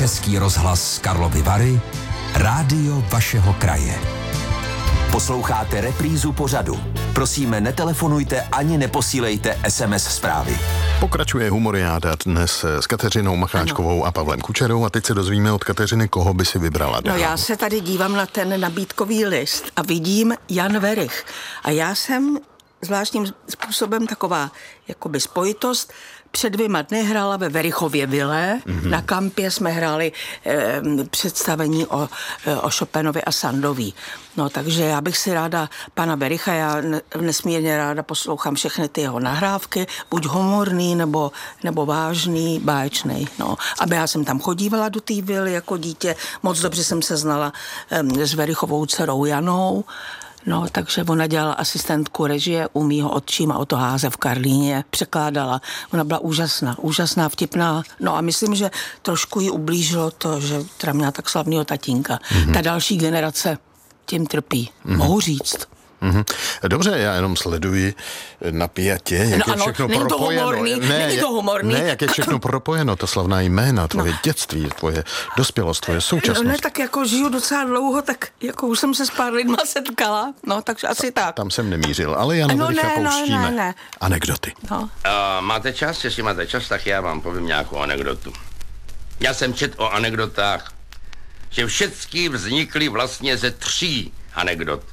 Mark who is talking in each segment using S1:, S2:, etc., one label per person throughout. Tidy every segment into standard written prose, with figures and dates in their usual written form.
S1: Český rozhlas Karlovy Vary, rádio vašeho kraje. Posloucháte reprízu pořadu. Prosíme, netelefonujte ani neposílejte SMS zprávy.
S2: Pokračuje Humoriáda dnes s Kateřinou Macháčkovou a Pavlem Kučerou a teď se dozvíme od Kateřiny, koho by si vybrala dál.
S3: No já se tady dívám na ten nabídkový list a vidím Jan Werich. A já jsem zvláštním způsobem taková jakoby spojitost. Před 2 dny hrála ve Werichově vile. Na kampě jsme hráli představení o Chopinovi a Sandoví. No takže já bych si ráda pana Wericha, já nesmírně ráda poslouchám všechny ty jeho nahrávky, buď humorný, nebo vážný, báječný. No, aby já jsem tam chodívala do té vily jako dítě, moc dobře jsem se znala s Werichovou dcerou Janou. No, takže ona dělala asistentku režie u mýho otčíma Oto Háze v Karlíně, překládala. Ona byla úžasná, vtipná. No a myslím, že trošku jí ublížilo to, že teda měla tak slavnýho tatínka. Ta další generace tím trpí. Mohu říct.
S2: Dobře, já jenom sleduji napjatě, jak je všechno propojeno.
S3: Není to humorný.
S2: Ne, jak je všechno propojeno, ta slavná jména, tvoje dětství, tvoje dospělost, tvoje současnost.
S3: No ne, tak jako žiju docela dlouho, tak jako už jsem se s pár lidma setkala, no takže asi tak.
S2: Tam jsem nemířil, ale Jana Wericha pouštíme.
S3: Ne.
S2: Anekdoty.
S3: No.
S4: Máte čas? Jestli máte čas, tak já vám povím nějakou anekdotu. Já jsem četl o anekdotách, že všechny vznikly vlastně ze 3 anekdot.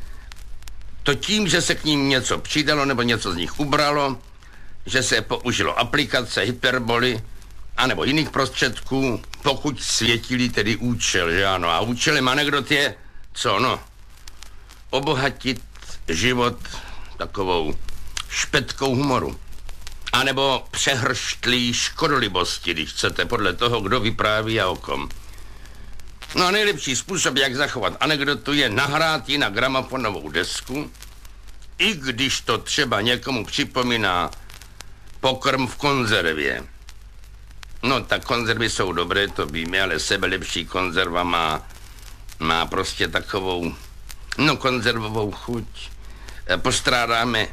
S4: To tím, že se k ním něco přidalo nebo něco z nich ubralo, že se použilo aplikace, hyperboly anebo jiných prostředků, pokud světili tedy účel, že ano. A účelem anekdot je, co no, obohatit život takovou špetkou humoru. A nebo přehrštlí škodolibosti, když chcete, podle toho, kdo vypráví a o kom. No a nejlepší způsob, jak zachovat anekdotu, je nahrát ji na gramofonovou desku, i když to třeba někomu připomíná pokrm v konzervě. No tak konzervy jsou dobré, to víme, ale sebelepší konzerva má prostě takovou, konzervovou chuť. Postrádáme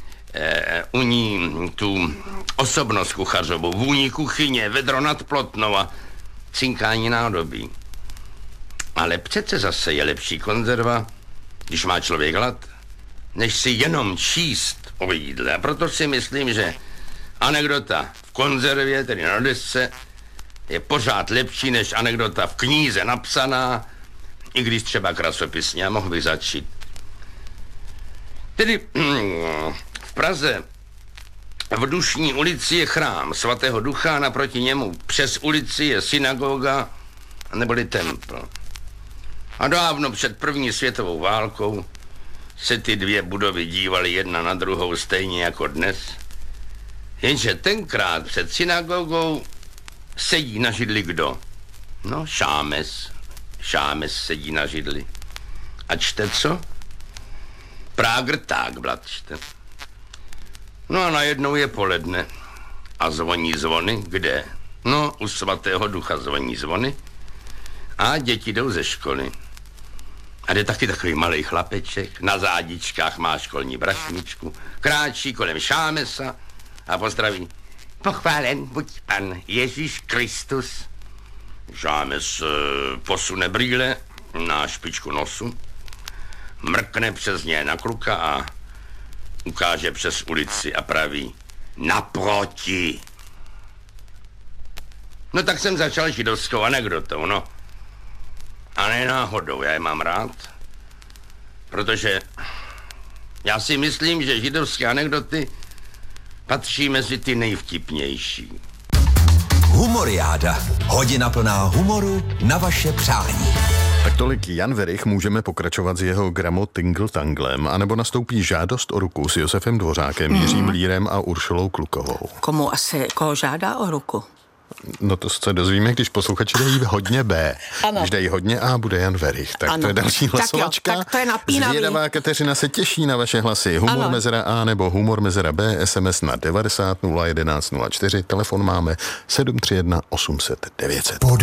S4: u ní tu osobnost kuchařovou, vůni kuchyně, vedro nad Plotnou a cinkání nádobí. Ale přece zase je lepší konzerva, když má člověk hlad, než si jenom číst o jídle. A proto si myslím, že anekdota v konzervě, tedy na desce, je pořád lepší než anekdota v knize napsaná, i když třeba krasopisně. A mohl bych začít. Tedy v Praze v Dušní ulici je chrám svatého Ducha, naproti němu přes ulici je synagoga neboli templ. A dávno před první světovou válkou se ty 2 budovy dívaly jedna na druhou stejně jako dnes. Jenže tenkrát před synagogou sedí na židli kdo? No, Šámes. Šámes sedí na židli. A čte co? Prágr Tagblatt čte. No a najednou je poledne. A zvoní zvony. Kde? No, u svatého Ducha zvoní zvony. A děti jdou ze školy. A jde taky takový malej chlapeček, na zádičkách má školní brašničku, kráčí kolem Šámesa a pozdraví. Pochválen buď pan Ježíš Kristus. Šámes posune brýle na špičku nosu, mrkne přes ně na kluka a ukáže přes ulici a praví naproti. No tak jsem začal židovskou anekdotou, no. A ne náhodou, já je mám rád, protože já si myslím, že židovské anekdoty patří mezi ty nejvtipnější.
S1: Humoriáda. Hodina plná humoru na vaše přání.
S2: Tak tolik Jan Werich, můžeme pokračovat s jeho Gramo Tingle Tanglem, anebo nastoupí Žádost o ruku s Josefem Dvořákem, Jiřím Lírem a Uršulou Klukovou.
S3: Koho žádá o ruku?
S2: No to se dozvíme, když posluchači dají hodně B.
S3: Ano.
S2: Když dají hodně A, bude Jan Werich. Tak ano. To je další hlasovačka.
S3: Tak to je napínavý.
S2: Zvědavá Kateřina se těší na vaše hlasy. Humor ano. Mezera A nebo humor mezera B, SMS na 90 011 04. Telefon máme 731 800 900.